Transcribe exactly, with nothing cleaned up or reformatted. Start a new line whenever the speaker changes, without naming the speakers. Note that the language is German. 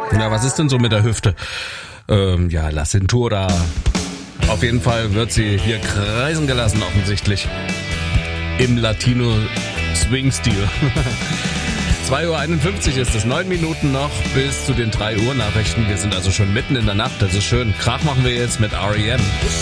Ja, was ist denn so mit der Hüfte? Ähm, ja, La Cintura. Auf jeden Fall wird sie hier kreisen gelassen, offensichtlich. Im Latino-Swing-Stil. zwei Uhr einundfünfzig ist es, neun Minuten noch bis zu den drei Uhr Nachrichten. Wir sind also schon mitten in der Nacht, das ist schön. Krach machen wir jetzt mit R E M.